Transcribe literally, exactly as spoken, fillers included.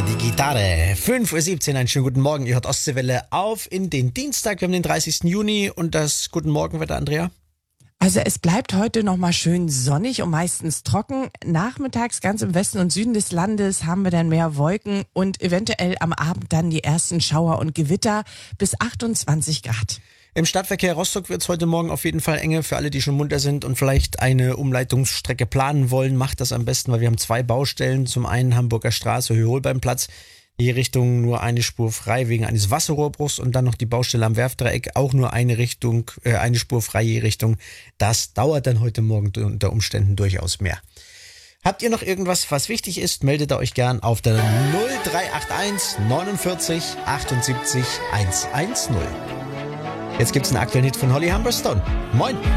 Die Gitarre. fünf Uhr siebzehn, einen schönen guten Morgen. Ihr hört Ostseewelle auf in den Dienstag. Wir haben den dreißigsten Juni und das Guten Morgenwetter, Andrea. Also es bleibt heute nochmal schön sonnig und meistens trocken. Nachmittags ganz im Westen und Süden des Landes haben wir dann mehr Wolken und eventuell am Abend dann die ersten Schauer und Gewitter bis achtundzwanzig Grad. Im Stadtverkehr Rostock wird es heute Morgen auf jeden Fall enge. Für alle, die schon munter sind und vielleicht eine Umleitungsstrecke planen wollen, macht das am besten, weil wir haben zwei Baustellen. Zum einen Hamburger Straße, Höhe-Holbein-Platz. Die Richtung nur eine Spur frei wegen eines Wasserrohrbruchs und dann noch die Baustelle am Werftdreieck, auch nur eine Richtung, äh, eine Spur frei je Richtung. Das dauert dann heute Morgen unter Umständen durchaus mehr. Habt ihr noch irgendwas, was wichtig ist, meldet ihr euch gern auf der null drei acht eins neunundvierzig achtundsiebzig hundertzehn. Jetzt gibt's einen aktuellen Hit von Holly Humberstone. Moin!